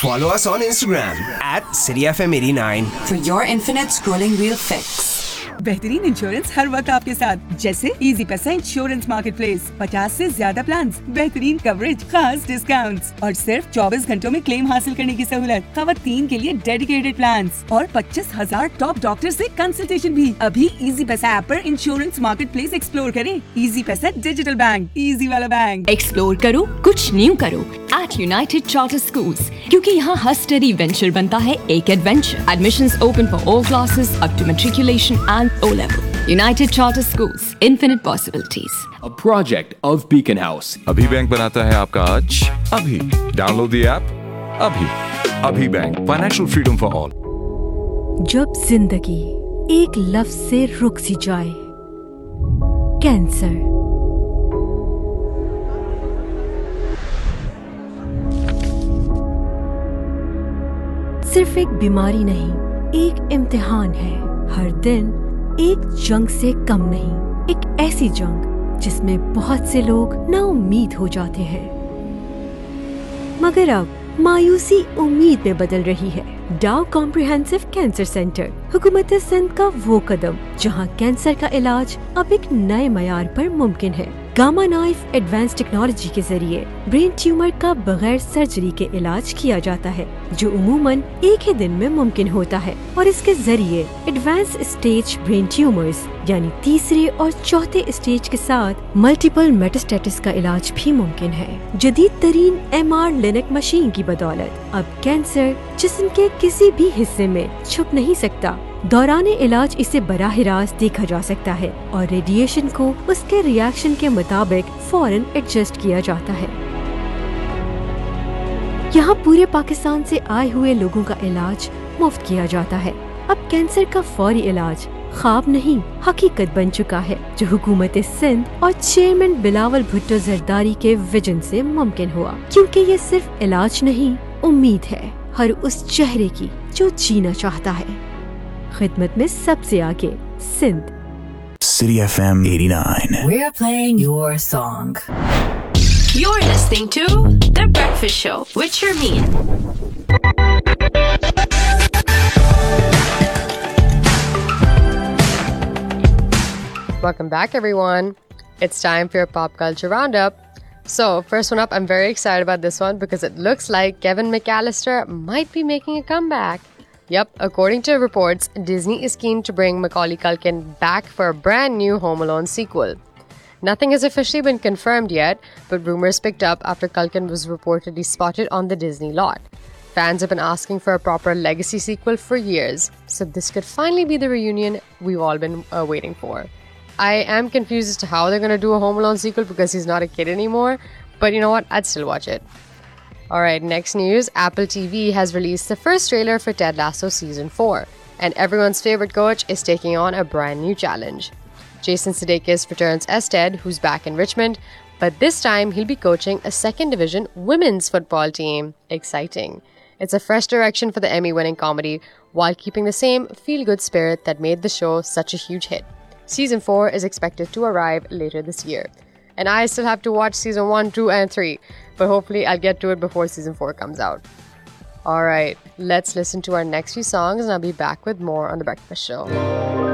Follow us on Instagram @cityfm89 for your infinite scrolling reel fix. बेहतरीन insurance हर वक्त आपके साथ, जैसे इजी पैसा इंश्योरेंस मार्केट प्लेस, 50 से ज्यादा प्लान, बेहतरीन कवरेज, खास डिस्काउंट्स और सिर्फ 24 घंटों में क्लेम हासिल करने की सहूलत। खवातीन के लिए डेडिकेटेड प्लान और 25,000 टॉप डॉक्टर से कंसल्टेशन भी। अभी इजी पैसा ऐप पर इंश्योरेंस मार्केट प्लेस एक्सप्लोर करें। इजी पैसा डिजिटल बैंक, इजी वाला बैंक। एक्सप्लोर करो, कुछ न्यू करो at United Charter Schools, क्योंकि यहाँ हर स्टडी वेंचर बनता है एक adventure. Admissions open for all classes up to matriculation and O-level. United Charter Schools, infinite possibilities. A project of Beacon House. अभी बैंक बनाता है आपका आज अभी। डाउनलोड द ऐप अभी। अभी bank, financial freedom for all. जब जिंदगी एक लफ्ज से रुक सी जाए, कैंसर। सिर्फ एक बीमारी नहीं, एक इम्तिहान है। हर दिन एक जंग से कम नहीं, एक ऐसी जंग जिसमें बहुत से लोग नाउम्मीद हो जाते हैं, मगर अब मायूसी उम्मीद में बदल रही है। डाउ कॉम्प्रिहेंसिव कैंसर सेंटर, हुकूमत सिंध का वो कदम जहां कैंसर का इलाज अब एक नए मयार पर मुमकिन है। गामा नाइफ एडवांस टेक्नोलॉजी के जरिए ब्रेन ट्यूमर का बगैर सर्जरी के इलाज किया जाता है, जो उमूमन एक ही दिन में मुमकिन होता है। और इसके जरिए एडवांस स्टेज ब्रेन ट्यूमर्स यानी तीसरे और चौथे स्टेज के साथ मल्टीपल मेटास्टेसिस का इलाज भी मुमकिन है। जदीद तरीन MR लिनक मशीन की बदौलत अब कैंसर जिस्म के किसी भी हिस्से में छुप नहीं सकता। दौरान इलाज इसे बराह रास्त देखा जा सकता है और रेडिएशन को उसके रिएक्शन के मुताबिक फौरन एडजस्ट किया जाता है। यहाँ पूरे पाकिस्तान से आए हुए लोगों का इलाज मुफ्त किया जाता है। अब कैंसर का फौरी इलाज ख्वाब नहीं, हकीकत बन चुका है, जो हुकूमत सिंध और चेयरमैन बिलावल भुट्टो जरदारी के विजन से मुमकिन हुआ। क्योंकि ये सिर्फ इलाज नहीं, उम्मीद है हर उस चेहरे की जो जीना चाहता है। खिदमत में सबसे आगे Sindh. City FM 89. We're playing your song. You're listening to The Breakfast Show with Sharmeen. Welcome back, everyone. It's time for your pop culture roundup. So, first one up, I'm very excited about this one because it looks like Kevin McAllister might be making a comeback. Yep, according to reports, Disney is keen to bring Macaulay Culkin back for a brand new Home Alone sequel. Nothing has officially been confirmed yet, but rumors picked up after Culkin was reportedly spotted on the Disney lot. Fans have been asking for a proper legacy sequel for years, so this could finally be the reunion we've all been waiting for. I am confused as to how they're going to do a Home Alone sequel because he's not a kid anymore, but you know what? I'd still watch it. Alright, next news. Apple TV has released the first trailer for Ted Lasso Season 4, and everyone's favorite coach is taking on a brand new challenge. Jason Sudeikis returns as Ted, who's back in Richmond, but this time he'll be coaching a second division women's football team. Exciting. It's a fresh direction for the Emmy-winning comedy, while keeping the same feel-good spirit that made the show such a huge hit. Season 4 is expected to arrive later this year. And I still have to watch Season 1, 2, and 3, but hopefully I'll get to it before Season 4 comes out. Alright, let's listen to our next few songs and I'll be back with more on The Breakfast Show.